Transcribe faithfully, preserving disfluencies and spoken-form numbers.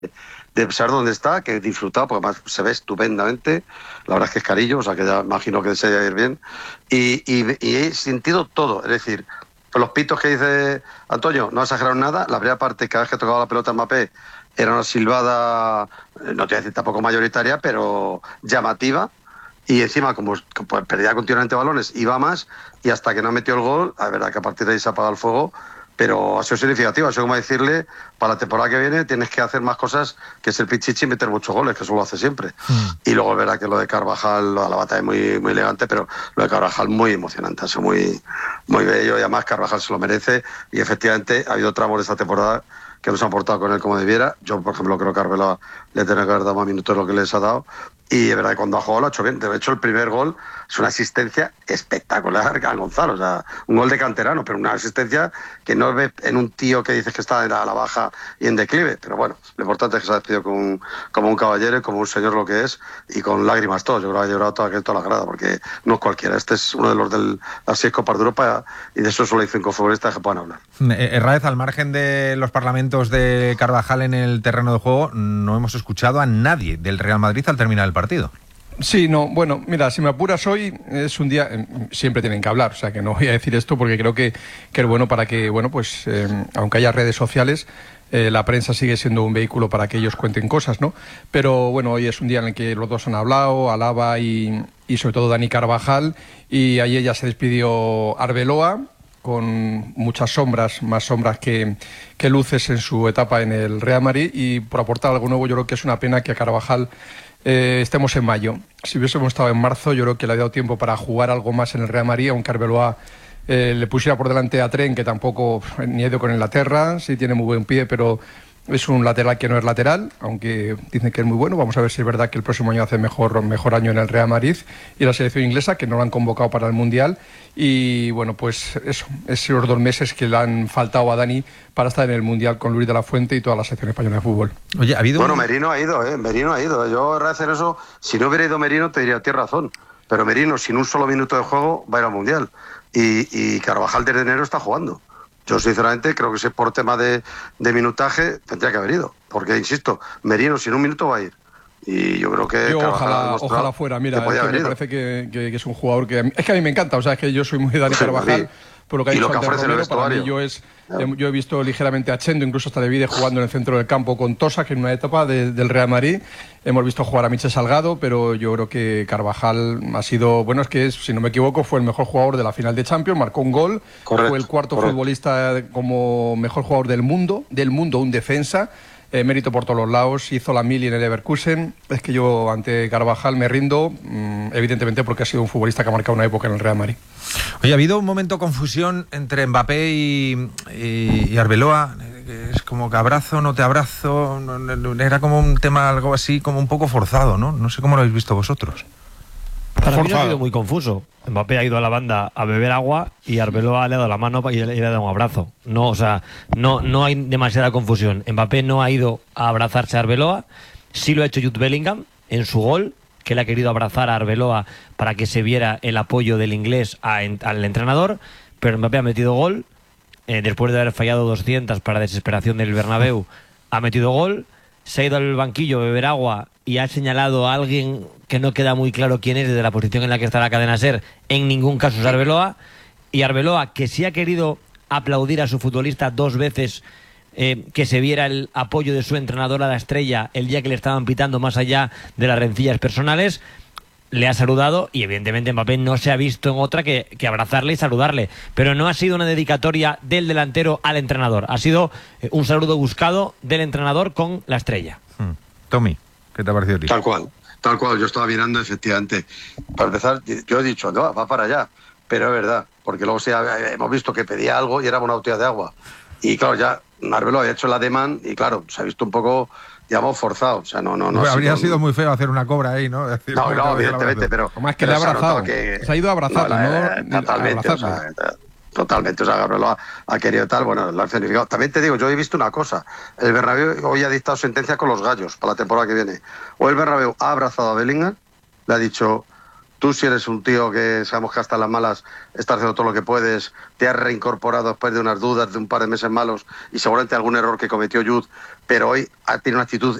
de saber dónde está, que he disfrutado, porque además se ve estupendamente. La verdad es que es carillo, o sea que ya imagino que se debe ir bien. Y, y, y he sentido todo, es decir, los pitos que dice Antonio, no exageraron nada. La primera parte, cada vez que tocaba la pelota Mbappé, era una silbada, no te voy a decir tampoco mayoritaria, pero llamativa. Y encima, como pues, perdía continuamente balones, iba más, y hasta que no metió el gol, la verdad que a partir de ahí se apaga el fuego. Pero ha sido significativo, ha sido como decirle, para la temporada que viene tienes que hacer más cosas que ser pichichi y meter muchos goles, que eso lo hace siempre. Mm. Y luego es verdad que lo de Carvajal, lo de la batalla es muy, muy elegante, pero lo de Carvajal muy emocionante, ha sido muy, muy bello, y además Carvajal se lo merece, y efectivamente ha habido tramos de esta temporada que nos han portado con él como debiera. Yo, por ejemplo, creo que Arbeloa le tiene que haber dado más minutos de lo que les ha dado, y es verdad que cuando ha jugado lo ha hecho bien. De hecho, el primer gol es una asistencia espectacular a Gonzalo, o sea, un gol de canterano, pero una asistencia que no ves en un tío que dices que está a la baja y en declive. Pero bueno, lo importante es que se ha despedido como un, como un caballero y como un señor lo que es, y con lágrimas todo. Yo creo que ha llorado toda, toda la grada, porque no es cualquiera. Este es uno de los de las seis Copas de Europa, y de eso solo hay cinco futbolistas que puedan hablar. Herráez, al margen de los parlamentos de Carvajal en el terreno de juego, no hemos escuchado a nadie del Real Madrid al terminar el partido. Sí, no, bueno, mira, si me apuras, hoy es un día, eh, siempre tienen que hablar, o sea que no voy a decir esto porque creo que, que es bueno para que, bueno, pues eh, aunque haya redes sociales, eh, la prensa sigue siendo un vehículo para que ellos cuenten cosas, ¿no? Pero bueno, hoy es un día en el que los dos han hablado, Alaba y, y sobre todo Dani Carvajal, y ayer ya se despidió Arbeloa, con muchas sombras, más sombras que, que luces en su etapa en el Real Madrid, y por aportar algo nuevo, yo creo que es una pena que a Carvajal eh, estemos en mayo. Si hubiésemos estado en marzo, yo creo que le ha dado tiempo para jugar algo más en el Real Madrid, aunque Arbeloa eh, le pusiera por delante a Tren, que tampoco ni ha ido con Inglaterra, sí tiene muy buen pie, pero es un lateral que no es lateral, aunque dicen que es muy bueno. Vamos a ver si es verdad que el próximo año hace mejor, mejor año en el Real Madrid, y la selección inglesa, que no lo han convocado para el Mundial. Y bueno, pues eso, esos dos meses que le han faltado a Dani para estar en el Mundial con Luis de la Fuente y toda la selección española de fútbol. Oye, ¿ha habido Bueno, un... Merino ha ido, ¿eh? Merino ha ido. Yo, a hacer eso, si no hubiera ido Merino, te diría, tienes razón. Pero Merino, sin un solo minuto de juego, va a ir al Mundial. Y, y Carvajal desde enero está jugando. Yo, sinceramente, creo que si por tema de, de minutaje tendría que haber ido. Porque, insisto, Merino sin un minuto va a ir. Y yo creo que... Yo ojalá, ojalá fuera. Mira, es que me ido. parece que, que, que es un jugador que... Es que a mí me encanta. O sea, es que yo soy muy de Dani sí, Carvajal. Por lo que ha dicho antes Romero, para mí yo, es, eh, yo he visto ligeramente a Chendo, incluso hasta de Vide jugando en el centro del campo con Tosa, que en una etapa de, del Real Madrid. Hemos visto jugar a Michel Salgado, pero yo creo que Carvajal ha sido... Bueno, es que, si no me equivoco, fue el mejor jugador de la final de Champions, marcó un gol, correcto, fue el cuarto correcto. futbolista como mejor jugador del mundo, del mundo, un defensa. Eh, mérito por todos los lados, hizo la mili en el Leverkusen. Es que yo ante Carvajal me rindo, mmm, evidentemente porque ha sido un futbolista que ha marcado una época en el Real Madrid. Oye, ha habido un momento de confusión entre Mbappé y, y, y Arbeloa, es como que abrazo, no te abrazo, era como un tema algo así, como un poco forzado, ¿no? No sé cómo lo habéis visto vosotros. Para Forzado. mí no ha sido muy confuso. Mbappé ha ido a la banda a beber agua y Arbeloa le ha dado la mano y le ha dado un abrazo. No, o sea, no, no hay demasiada confusión. Mbappé no ha ido a abrazarse a Arbeloa, sí lo ha hecho Jude Bellingham en su gol, que le ha querido abrazar a Arbeloa para que se viera el apoyo del inglés a, en, al entrenador, pero Mbappé ha metido gol, eh, después de haber fallado doscientas para desesperación del Bernabéu, ha metido gol, se ha ido al banquillo a beber agua y ha señalado a alguien que no queda muy claro quién es desde la posición en la que está la cadena SER, en ningún caso es Arbeloa, y Arbeloa, que sí ha querido aplaudir a su futbolista dos veces, eh, que se viera el apoyo de su entrenador a la Estrella el día que le estaban pitando más allá de las rencillas personales, le ha saludado y evidentemente Mbappé no se ha visto en otra que, que abrazarle y saludarle, pero no ha sido una dedicatoria del delantero al entrenador, ha sido eh, un saludo buscado del entrenador con la Estrella. Hmm. Tommy, ¿qué te ha parecido a ti? Tal cual, tal cual, yo estaba mirando efectivamente. Para empezar, yo he dicho, no, va para allá, pero es verdad, porque luego sí, hemos visto que pedía algo y era una botella de agua. Y claro, ya Arbeloa había hecho la demanda y claro, se ha visto un poco, digamos, forzado. O sea, no, no, no. Bueno, habría sido muy feo hacer una cobra ahí, ¿no? Decir, no, no, evidentemente, pero. Como es que le ha abrazado, que, se ha ido a abrazar, no, la, ¿no? Totalmente, o sea, totalmente, o sea, Arbeloa ha querido tal, bueno, lo ha significado. También te digo, yo he visto una cosa, el Bernabéu hoy ha dictado sentencia con los gallos para la temporada que viene. O el Bernabéu ha abrazado a Bellingham, le ha dicho, Tú, si eres un tío que sabemos que hasta las malas estás haciendo todo lo que puedes, te has reincorporado después de unas dudas, de un par de meses malos y seguramente algún error que cometió Jude, pero hoy ha tenido una actitud